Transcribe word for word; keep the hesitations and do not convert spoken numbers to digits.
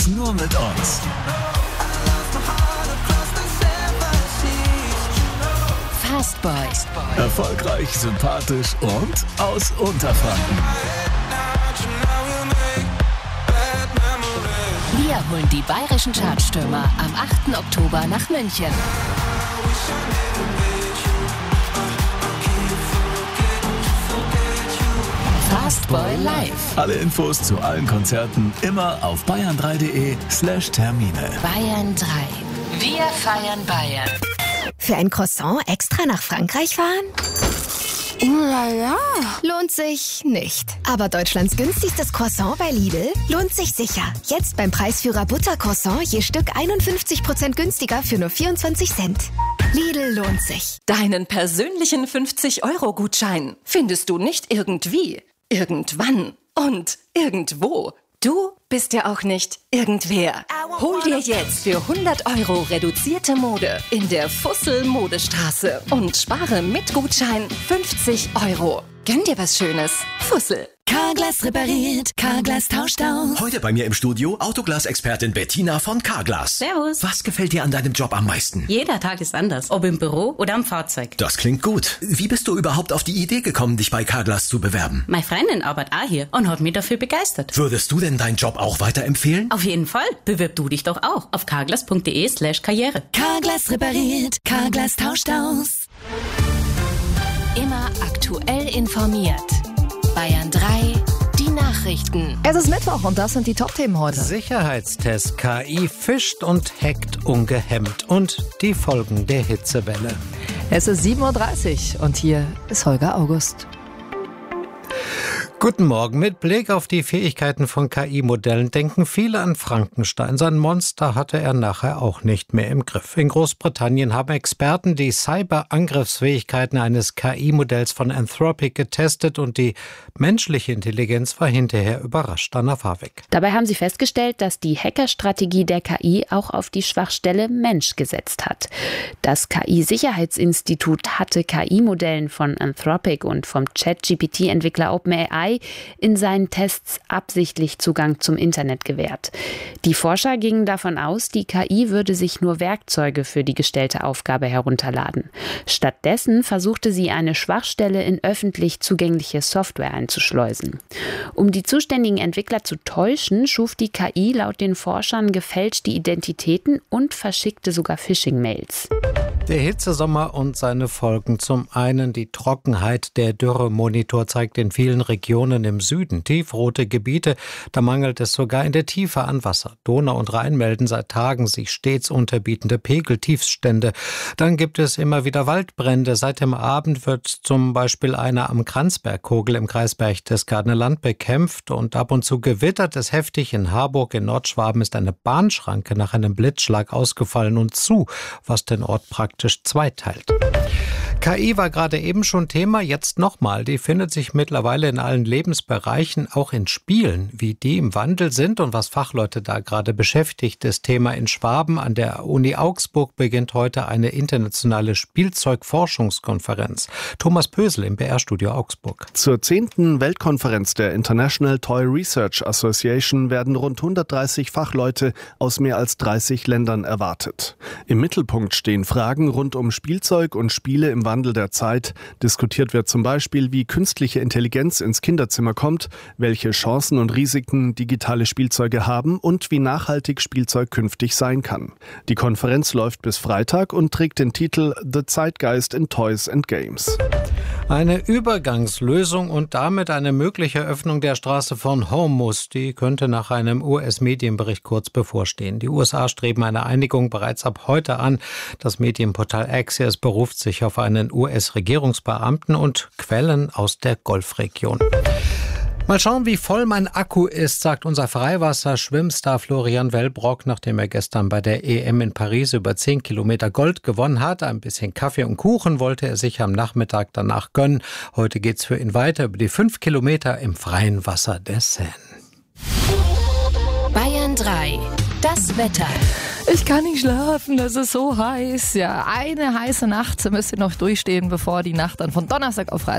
Nur mit uns. Fastboy. Erfolgreich, sympathisch und aus Unterfranken. Wir holen die bayerischen Chartstürmer am achten Oktober nach München. Fastboy live. Alle Infos zu allen Konzerten immer auf bayern drei punkt de slash Termine. Bayern drei. Wir feiern Bayern. Für ein Croissant extra nach Frankreich fahren? Lala. Lohnt sich nicht. Aber Deutschlands günstigstes Croissant bei Lidl lohnt sich sicher. Jetzt beim Preisführer Buttercroissant je Stück einundfünfzig Prozent günstiger für nur vierundzwanzig Cent. Lidl lohnt sich. Deinen persönlichen fünfzig-Euro-Gutschein findest du nicht irgendwie, irgendwann und irgendwo. Du bist ja auch nicht irgendwer. Hol dir jetzt für hundert Euro reduzierte Mode in der Fussel-Modestraße und spare mit Gutschein fünfzig Euro. Gönn dir was Schönes. Fussel. Carglass repariert, Carglass tauscht aus. Heute bei mir im Studio Autoglas-Expertin Bettina von Carglass. Servus. Was gefällt dir an deinem Job am meisten? Jeder Tag ist anders, ob im Büro oder am Fahrzeug. Das klingt gut. Wie bist du überhaupt auf die Idee gekommen, dich bei Carglass zu bewerben? Meine Freundin arbeitet auch hier und hat mich dafür begeistert. Würdest du denn deinen Job auch weiterempfehlen? Auf jeden Fall. Bewirb du dich doch auch auf carglass punkt de slash karriere. Carglass repariert, Carglass tauscht aus. Immer aktuell informiert. Bayern drei, die Nachrichten. Es ist Mittwoch und das sind die Top-Themen heute. Sicherheitstest K I fischt und hackt ungehemmt und die Folgen der Hitzewelle. Es ist sieben Uhr dreißig und hier ist Holger August. Guten Morgen. Mit Blick auf die Fähigkeiten von K I-Modellen denken viele an Frankenstein. Sein Monster hatte er nachher auch nicht mehr im Griff. In Großbritannien haben Experten die Cyber-Angriffsfähigkeiten eines K I-Modells von Anthropic getestet und die menschliche Intelligenz war hinterher überrascht. Anna Warwick. Dabei haben sie festgestellt, dass die Hackerstrategie der K I auch auf die Schwachstelle Mensch gesetzt hat. Das K I-Sicherheitsinstitut hatte K I-Modellen von Anthropic und vom Chat-G P T-Entwickler OpenAI in seinen Tests absichtlich Zugang zum Internet gewährt. Die Forscher gingen davon aus, die K I würde sich nur Werkzeuge für die gestellte Aufgabe herunterladen. Stattdessen versuchte sie, eine Schwachstelle in öffentlich zugängliche Software einzuschleusen. Um die zuständigen Entwickler zu täuschen, schuf die K I laut den Forschern gefälschte Identitäten und verschickte sogar Phishing-Mails. Der Hitzesommer und seine Folgen. Zum einen die Trockenheit. Der Dürremonitor zeigt in vielen Regionen im Süden tiefrote Gebiete. Da mangelt es sogar in der Tiefe an Wasser. Donau und Rhein melden seit Tagen sich stets unterbietende Pegeltiefstände. Dann gibt es immer wieder Waldbrände. Seit dem Abend wird zum Beispiel einer am Kranzbergkogel im Kreis Berchtesgadener Land bekämpft und ab und zu gewittert es heftig. In Harburg in Nordschwaben ist eine Bahnschranke nach einem Blitzschlag ausgefallen und zu, was den Ort praktisch zweiteilt. K I war gerade eben schon Thema, jetzt nochmal. Die findet sich mittlerweile in allen Lebensbereichen, auch in Spielen, wie die im Wandel sind und was Fachleute da gerade beschäftigt. Das Thema in Schwaben an der Uni Augsburg beginnt heute eine internationale Spielzeugforschungskonferenz. Thomas Pösel im B R-Studio Augsburg. Zur zehnten Weltkonferenz der International Toy Research Association werden rund hundertdreißig Fachleute aus mehr als dreißig Ländern erwartet. Im Mittelpunkt stehen Fragen rund um Spielzeug und Spiele im Wandel der Zeit. Diskutiert wird zum Beispiel, wie künstliche Intelligenz ins Kinderzimmer kommt, welche Chancen und Risiken digitale Spielzeuge haben und wie nachhaltig Spielzeug künftig sein kann. Die Konferenz läuft bis Freitag und trägt den Titel The Zeitgeist in Toys and Games. Eine Übergangslösung und damit eine mögliche Öffnung der Straße von Hormuz, die könnte nach einem U S-Medienbericht kurz bevorstehen. Die U S A streben eine Einigung bereits ab heute an. Das Medienportal Axios beruft sich auf einen U S-Regierungsbeamten und Quellen aus der Golfregion. Mal schauen, wie voll mein Akku ist, sagt unser Freiwasser-Schwimmstar Florian Wellbrock, nachdem er gestern bei der E M in Paris über zehn Kilometer Gold gewonnen hat. Ein bisschen Kaffee und Kuchen wollte er sich am Nachmittag danach gönnen. Heute geht's für ihn weiter über die fünf Kilometer im freien Wasser der Seine. Bayern drei. Das Wetter. Ich kann nicht schlafen, das ist so heiß. Ja, eine heiße Nacht müsst ihr noch durchstehen, bevor die Nacht dann von Donnerstag auf Freitag